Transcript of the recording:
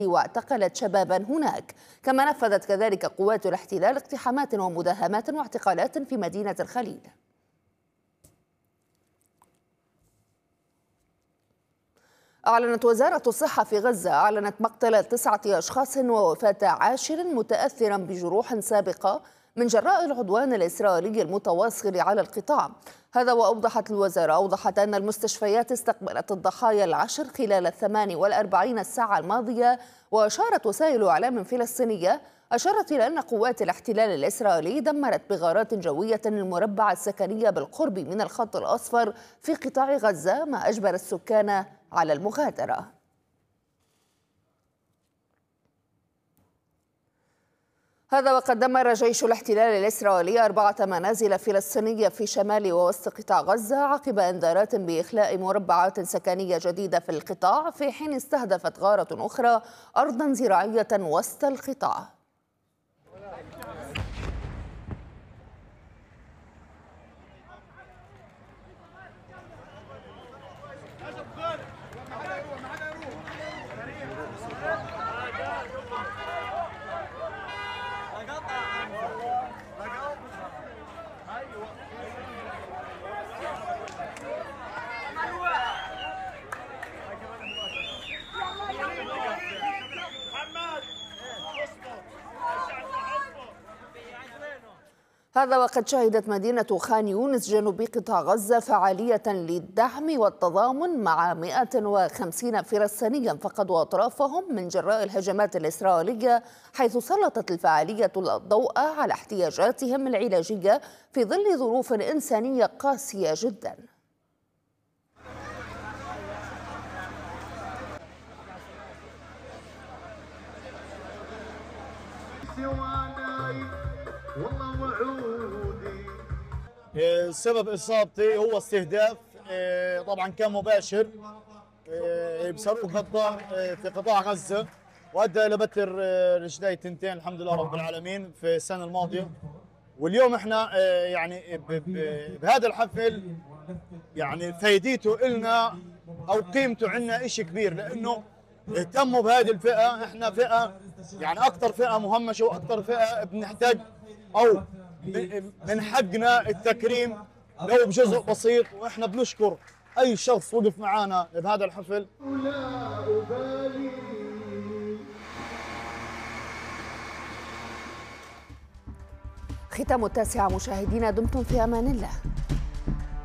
واعتقلت شبابا هناك. كما نفذت كذلك قوات الاحتلال اقتحامات ومداهمات واعتقالات في مدينة الخليل. أعلنت وزارة الصحة في غزة مقتل 9 أشخاص ووفاة 10 متأثرا بجروح سابقة من جراء العدوان الإسرائيلي المتواصل على القطاع. هذا وأوضحت أن المستشفيات استقبلت الضحايا 10 خلال 48 ساعة الماضية. وأشارت وسائل إعلام فلسطينية إلى أن قوات الاحتلال الإسرائيلي دمرت بغارات جوية المربع السكني بالقرب من الخط الأصفر في قطاع غزة، ما أجبر السكان على المغادرة. هذا وقد دمر جيش الاحتلال الإسرائيلي 4 منازل فلسطينية في شمال ووسط قطاع غزة عقب إنذارات بإخلاء مربعات سكنية جديدة في القطاع، في حين استهدفت غارة أخرى أرضا زراعية وسط القطاع. هذا وقد شهدت مدينة خان يونس جنوب قطاع غزة فعالية للدعم والتضامن مع 150 فلسطينيا فقدوا أطرافهم من جراء الهجمات الإسرائيلية، حيث سلطت الفعالية الضوء على احتياجاتهم العلاجية في ظل ظروف إنسانية قاسية جدا. سبب إصابتي هو استهداف طبعا كان مباشر بصاروخ غدار في قطاع غزة، وأدى إلى بتر رجلي تنتين الحمد لله رب العالمين في السنة الماضية. واليوم احنا يعني بهذا الحفل يعني فايدته إلنا أو قيمته عندنا شيء كبير، لأنه اهتموا بهذه الفئة. احنا فئة يعني أكثر فئة مهمشة وأكثر فئة بنحتاج أو من حقنا التكريم لو بجزء بسيط، واحنا بنشكر اي شخص وقف معنا بهذا الحفل. ختام 9 مشاهدينا، دمتم في امان الله.